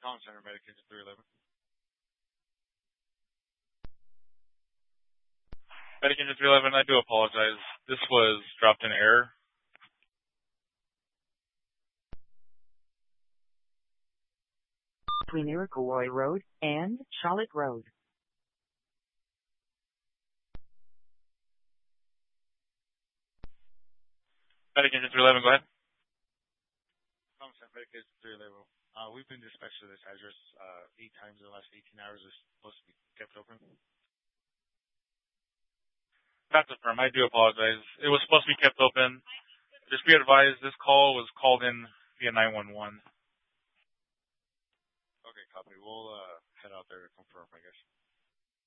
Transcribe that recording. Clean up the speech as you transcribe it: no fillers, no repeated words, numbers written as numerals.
Comm Center, Medic Engine 311. Medic Engine 311, I do apologize. This was dropped in error. Between Iroquois Road and Charlotte Road. Medic Engine 311, go ahead. Comm Center, Medic Engine 311. We've been dispatched to this address 8 times in the last 18 hours. It's supposed to be kept open. That's a firm. I do apologize. It was supposed to be kept open. Just be advised, this call was called in via 911. Okay, copy. We'll head out there to confirm, I guess.